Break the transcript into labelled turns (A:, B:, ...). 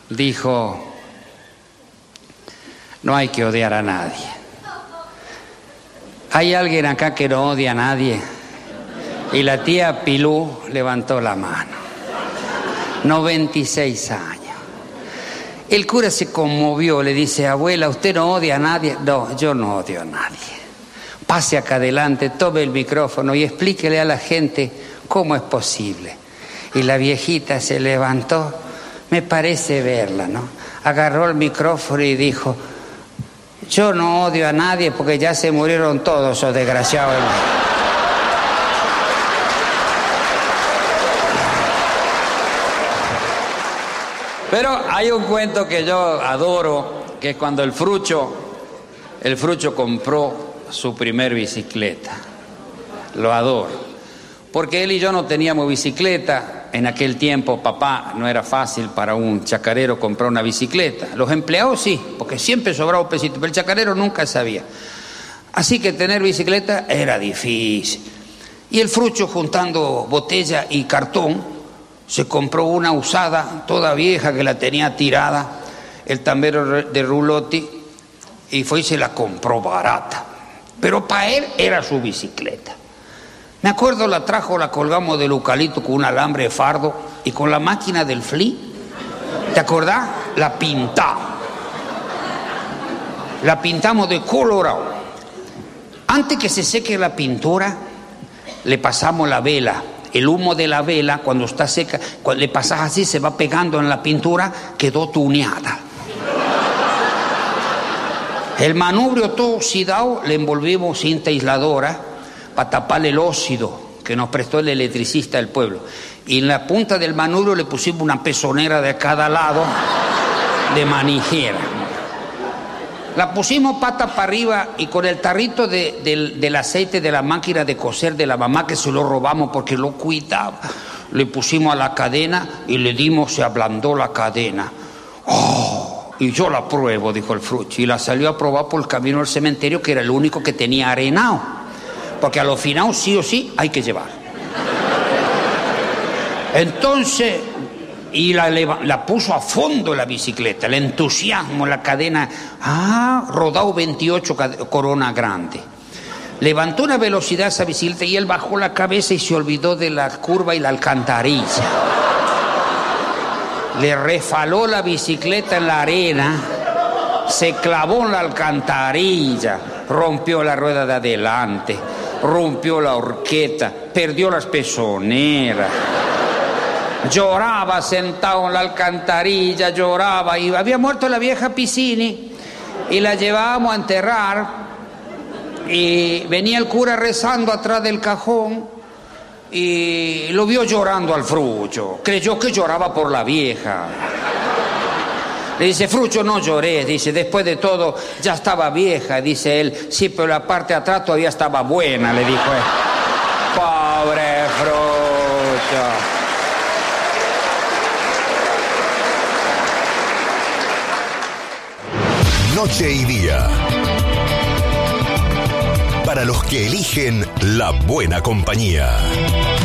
A: dijo: no hay que odiar a nadie. ¿Hay alguien acá que no odia a nadie? Y la tía Pilú levantó la mano. 96 años. El cura se conmovió, le dice: abuela, ¿usted no odia a nadie? No, yo no odio a nadie. Pase acá adelante, tome el micrófono y explíquele a la gente cómo es posible. Y la viejita se levantó, me parece verla, ¿no? Agarró el micrófono y dijo: yo no odio a nadie porque ya se murieron todos esos desgraciados. Pero hay un cuento que yo adoro, que es cuando el Frucho compró su primer bicicleta. Lo adoro, porque él y yo no teníamos bicicleta. En aquel tiempo, papá, no era fácil para un chacarero comprar una bicicleta. Los empleados sí, porque siempre sobraba un pesito, pero el chacarero nunca sabía. Así que tener bicicleta era difícil. Y el Frucho, juntando botella y cartón, se compró una usada, toda vieja, que la tenía tirada, el tambero de Rulotti, y fue y se la compró barata. Pero para él era su bicicleta. Me acuerdo, la trajo, la colgamos del eucalipto con un alambre de fardo y con la máquina del flea, ¿te acordás? La pintamos de colorado. Antes que se seque la pintura, le pasamos la vela. El humo de la vela, cuando está seca, cuando le pasas así, se va pegando en la pintura, quedó tuneada. El manubrio todo oxidado, le envolvimos cinta aisladora para taparle el óxido que nos prestó el electricista del pueblo. Y en la punta del manubrio le pusimos una pezonera de cada lado de manijera. La pusimos pata para arriba y con el tarrito del aceite de la máquina de coser de la mamá, que se lo robamos porque lo cuidaba, le pusimos a la cadena y le dimos, se ablandó la cadena. ¡Oh! Y yo la pruebo, dijo el Frucho, y la salió a probar por el camino del cementerio, que era el único que tenía arenado, porque a los finados sí o sí hay que llevar. Entonces, y la puso a fondo la bicicleta, el entusiasmo, la cadena, rodado 28 corona grande. Levantó una velocidad esa bicicleta y él bajó la cabeza y se olvidó de la curva y la alcantarilla. Le refaló la bicicleta en la arena, se clavó en la alcantarilla, rompió la rueda de adelante, rompió la horqueta, perdió las pezoneras. Lloraba sentado en la alcantarilla, lloraba, y había muerto la vieja Piscini y la llevábamos a enterrar, y venía el cura rezando atrás del cajón y lo vio llorando al Frucho, creyó que lloraba por la vieja. Le dice: Frucho, no lloré, dice, después de todo ya estaba vieja. Dice él: sí, pero la parte de atrás todavía estaba buena, le dijo él. Pobre Frucho.
B: Noche y día. Para los que eligen la buena compañía.